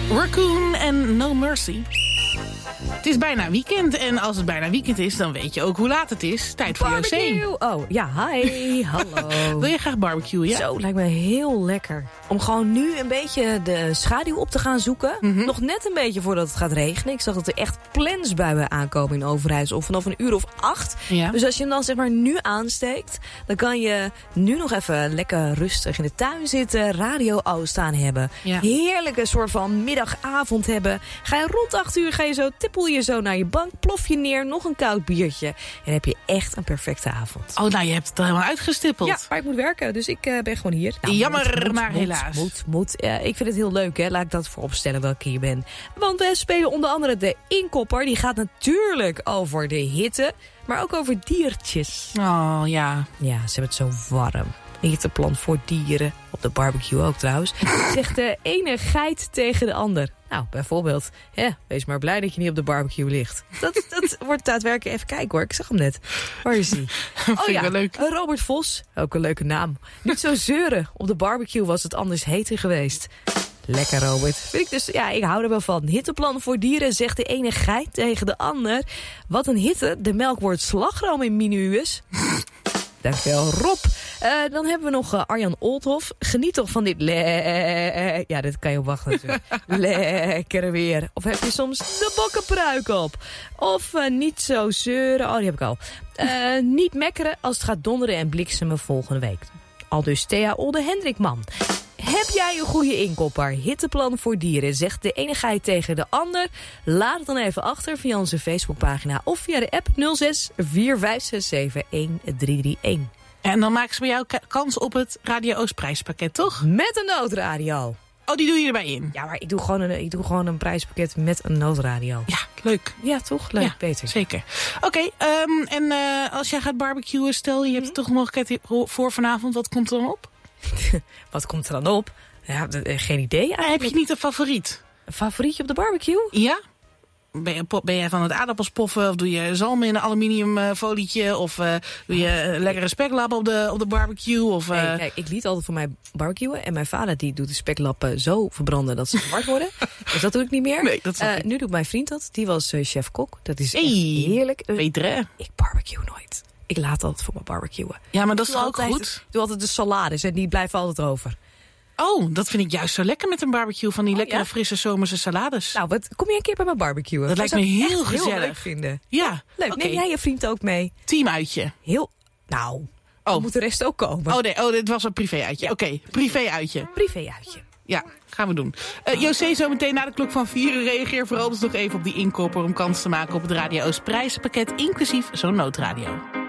Raccoon en No Mercy. Het is bijna weekend en als het bijna weekend is, dan weet je ook hoe laat het is. Tijd voor barbecue. Oh, ja, hi. Hallo. Wil je graag barbecuen, ja? Zo, lijkt me heel lekker. Om gewoon nu een beetje de schaduw op te gaan zoeken. Nog net een beetje voordat het gaat regenen. Ik zag dat er echt plensbuien aankomen in Overijssel. Of vanaf 8:00. Ja. Dus als je hem dan zeg maar nu aansteekt, dan kan je nu nog even lekker rustig in de tuin zitten. Radio staan hebben. Ja. Heerlijke soort van middagavond hebben. Ga je rond 8:00, ga je zo, tippel je zo naar je bank, plof je neer, nog een koud biertje. En dan heb je echt een perfecte avond. Oh, nou, je hebt het helemaal uitgestippeld. Ja, maar ik moet werken, dus ik ben gewoon hier. Nou, Jammer, maar helaas. Moet. Ik vind het heel leuk, hè. Laat ik dat voorop stellen welke ik hier ben. Want we spelen onder andere de Inkopper. Die gaat natuurlijk over de hitte, maar ook over diertjes. Oh, ja. Ja, ze hebben het zo warm. Een hitteplan voor dieren. Op de barbecue ook trouwens. Zegt de ene geit tegen de ander. Nou, bijvoorbeeld, wees maar blij dat je niet op de barbecue ligt. Dat wordt daadwerkelijk even kijken hoor. Ik zag hem net. Waar is hij? Oh ja, wel leuk. Robert Vos. Ook een leuke naam. Niet zo zeuren. Op de barbecue was het anders heter geweest. Lekker, Robert. Vind ik dus, ja, ik hou er wel van. Hitteplan voor dieren, zegt de ene geit tegen de ander. Wat een hitte. De melk wordt slagroom in minuutjes. Dankjewel, Rob. Dan hebben we nog Arjan Oldhoff. Geniet toch van dit ja, dit kan je op wachten natuurlijk. Lekker weer. Of heb je soms de bokkenpruik op? Of niet zo zeuren. Oh, die heb ik al. Niet mekkeren als het gaat donderen en bliksemen volgende week. Aldus Thea Olde Hendrikman. Heb jij een goede inkopper? Hitteplan voor dieren, zegt de ene geit tegen de ander. Laat het dan even achter via onze Facebookpagina of via de app 06 4567 1331. En dan maken ze bij jou kans op het Radio Oost prijspakket, toch? Met een noodradio. Oh, die doe je erbij in? Ja, maar ik doe gewoon een prijspakket met een noodradio. Ja, leuk. Ja, toch? Leuk, ja, beter. Zeker. Oké, en als jij gaat barbecuen, stel je hebt er toch een mogelijkheid voor vanavond, wat komt er dan op? Wat komt er dan op? Ja, geen idee eigenlijk. Heb je niet een favoriet? Een favorietje op de barbecue? Ja? Ben jij van het aardappelspoffen? Of doe je zalm in een aluminiumfolietje? Of doe je lekkere speklap op de barbecue? Of, Nee, kijk, ik liet altijd voor mij barbecuen. En mijn vader die doet de speklappen zo verbranden dat ze zwart worden. Dus dat doe ik niet meer. Nee, dat snap ik. Nu doet mijn vriend dat. Die was chef-kok. Dat is echt heerlijk. Beter, hè? Ik barbecue nooit. Ik laat altijd voor mijn barbecuen. Ja, maar dat is doe ook altijd, goed. Ik doe altijd de salades en die blijven altijd over. Oh, dat vind ik juist zo lekker met een barbecue. Van die lekkere, frisse zomerse salades. Nou, kom je een keer bij mijn barbecuen? Dat lijkt me heel gezellig. Heel leuk vinden. Ja. Leuk. Okay. Neem jij je vriend ook mee? Teamuitje. Nou, dan moet de rest ook komen. Oh nee, dit was een privé-uitje. Ja. Oké, privé-uitje. Privé-uitje. Ja, gaan we doen. José, zo meteen na de klok van 4 reageer vooral dus nog even op die inkopper om kans te maken op het Radio Oost prijzenpakket, inclusief zo'n noodradio.